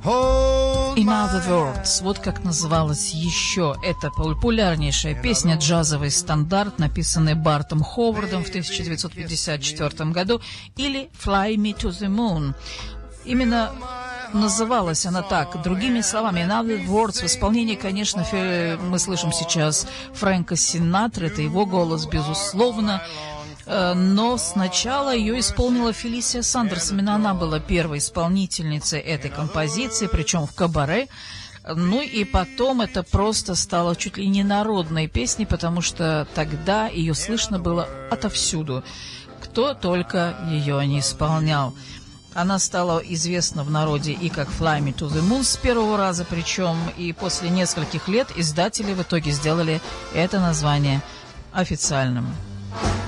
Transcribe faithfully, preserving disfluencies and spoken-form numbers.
In Other Words, вот как называлась еще эта популярнейшая песня, джазовый стандарт, написанный Бартом Ховардом в тысяча девятьсот пятьдесят четвёртом году, или Fly Me to the Moon. Именно называлась она так, другими словами, In Other Words, в исполнении, конечно, мы слышим сейчас Фрэнка Синатры, это его голос, безусловно, но сначала ее исполнила Фелисия Сандерс. Именно она была первой исполнительницей этой композиции, причем в кабаре. Ну и потом это просто стало чуть ли не народной песней, потому что тогда ее слышно было отовсюду, кто только ее не исполнял. Она стала известна в народе и как Fly Me to the Moon с первого раза, причем и после нескольких лет издатели в итоге сделали это название официальным.